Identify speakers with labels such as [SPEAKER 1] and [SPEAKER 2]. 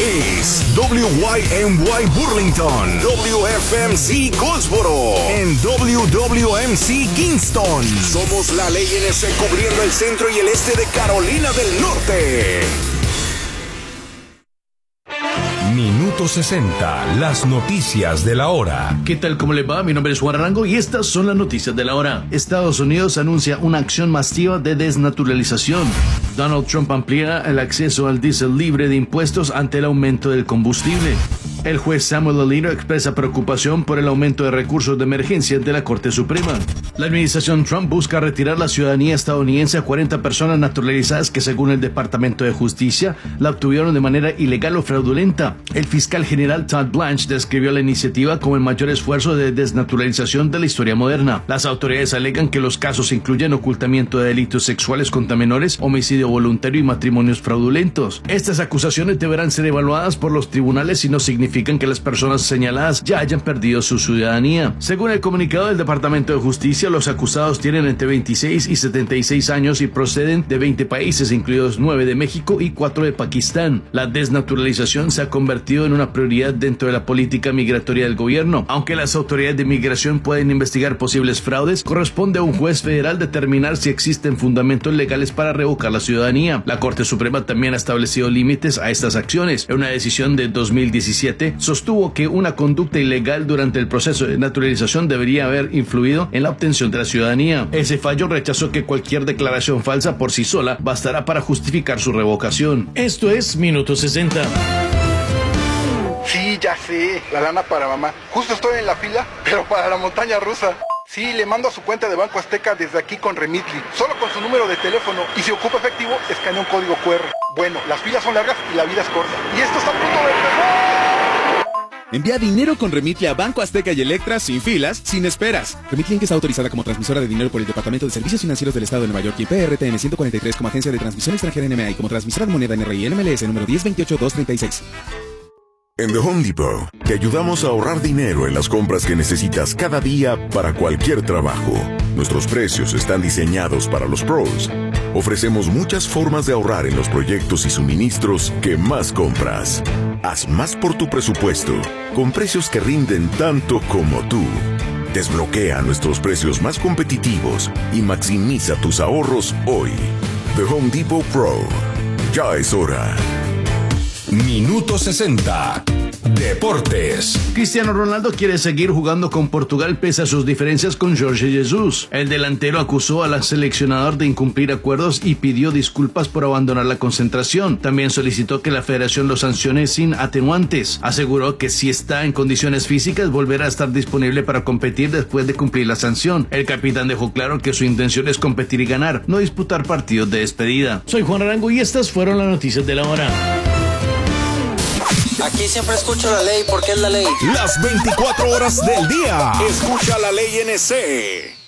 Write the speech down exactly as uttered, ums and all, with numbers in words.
[SPEAKER 1] es W Y M Y Burlington, W F M C Goldsboro, en W W M C Kingston. Somos la Ley N C cubriendo el centro y el este de Carolina del Norte. Minuto sesenta, las noticias de la hora.
[SPEAKER 2] ¿Qué tal? ¿Cómo le va? Mi nombre es Juan Arango y estas son las noticias de la hora. Estados Unidos anuncia una acción masiva de desnaturalización. Donald Trump amplía el acceso al diésel libre de impuestos ante el aumento del combustible. El juez Samuel Alito expresa preocupación por el aumento de recursos de emergencia de la Corte Suprema. La administración Trump busca retirar la ciudadanía estadounidense a cuarenta personas naturalizadas que, según el Departamento de Justicia, la obtuvieron de manera ilegal o fraudulenta. El fiscal general Todd Blanche describió la iniciativa como el mayor esfuerzo de desnaturalización de la historia moderna. Las autoridades alegan que los casos incluyen ocultamiento de delitos sexuales contra menores, homicidio voluntario y matrimonios fraudulentos. Estas acusaciones deberán ser evaluadas por los tribunales y no significan que las personas señaladas ya hayan perdido su ciudadanía. Según el comunicado del Departamento de Justicia, los acusados tienen entre veintiséis y setenta y seis años y proceden de veinte países, incluidos nueve de México y cuatro de Pakistán. La desnaturalización se ha convertido en una prioridad dentro de la política migratoria del gobierno. Aunque las autoridades de migración pueden investigar posibles fraudes, corresponde a un juez federal determinar si existen fundamentos legales para revocar la ciudadanía. La Corte Suprema también ha establecido límites a estas acciones. En una decisión de dos mil diecisiete, sostuvo que una conducta ilegal durante el proceso de naturalización debería haber influido en la obtención de la ciudadanía. Ese fallo rechazó que cualquier declaración falsa por sí sola bastará para justificar su revocación. Esto es Minuto sesenta.
[SPEAKER 3] Sí, ya sé, la lana para mamá. Justo estoy en la fila, pero para la montaña rusa. Sí, le mando a su cuenta de Banco Azteca desde aquí con Remitly, solo con su número de teléfono, y si ocupa efectivo, escanea un código cu erre. Bueno, las filas son largas y la vida es corta. Y esto está a punto de empezar.
[SPEAKER 4] Envía dinero con Remitly a Banco Azteca y Electra sin filas, sin esperas. Remitly está autorizada como transmisora de dinero por el Departamento de Servicios Financieros del Estado de Nueva York y P R T M ciento cuarenta y tres como agencia de transmisión extranjera N M A y como transmisora de moneda N R I N M L S número diez veintiocho dos treinta y seis.
[SPEAKER 1] En The Home Depot, te ayudamos a ahorrar dinero en las compras que necesitas cada día para cualquier trabajo. Nuestros precios están diseñados para los pros. Ofrecemos muchas formas de ahorrar en los proyectos y suministros que más compras. Haz más por tu presupuesto, con precios que rinden tanto como tú. Desbloquea nuestros precios más competitivos y maximiza tus ahorros hoy. The Home Depot Pro. Ya es hora. Minuto sesenta. Deportes.
[SPEAKER 2] Cristiano Ronaldo quiere seguir jugando con Portugal pese a sus diferencias con Jorge Jesus. El delantero acusó al seleccionador de incumplir acuerdos y pidió disculpas por abandonar la concentración. También solicitó que la federación lo sancione sin atenuantes. Aseguró que si está en condiciones físicas volverá a estar disponible para competir después de cumplir la sanción. El capitán dejó claro que su intención es competir y ganar, no disputar partidos de despedida. Soy Juan Arango y estas fueron las noticias de la hora.
[SPEAKER 5] Aquí siempre escucho la ley porque es la ley.
[SPEAKER 1] Las veinticuatro horas del día. Escucha la Ley N C.